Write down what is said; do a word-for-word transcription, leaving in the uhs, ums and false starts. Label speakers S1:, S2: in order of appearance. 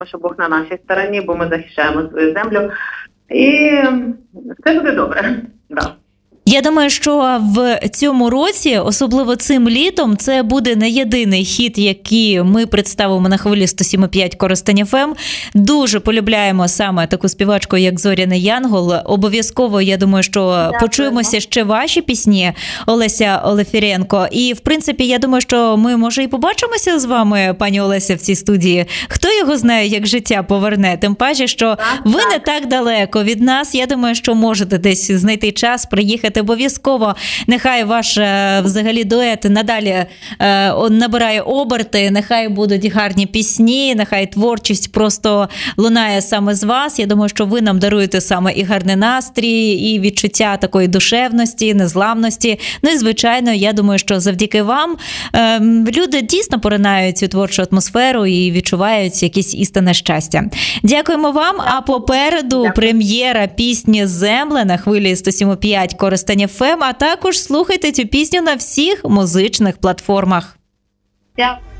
S1: що Бог на нашій стороні, бо ми захищаємо свою землю. І все буде добре. Да.
S2: Я думаю, що в цьому році, особливо цим літом, це буде не єдиний хіт, який ми представимо на хвилі сто сім і п'ять Коростень еф ем. Дуже полюбляємо саме таку співачку, як Зоряний Янгол. Обов'язково, я думаю, що Дякую. почуємося ще ваші пісні, Олеся Олефіренко. І, в принципі, я думаю, що ми, може, і побачимося з вами, пані Олеся, в цій студії. Хто його знає, як життя поверне? Тим паче, що так, ви так. не так далеко від нас. Я думаю, що можете десь знайти час, приїхати. Обов'язково нехай ваш взагалі дует надалі е, набирає оберти, нехай будуть гарні пісні, нехай творчість просто лунає саме з вас. Я думаю, що ви нам даруєте саме і гарний настрій, і відчуття такої душевності, незламності. Ну і, звичайно, я думаю, що завдяки вам е, люди дійсно поринають цю творчу атмосферу і відчувають якесь істинне щастя. Дякуємо вам, а попереду Дякую. прем'єра пісні «Земля» на хвилі сто сім і п'ять Коростень еф ем, а також слухайте цю пісню на всіх музичних платформах.
S1: Дякую.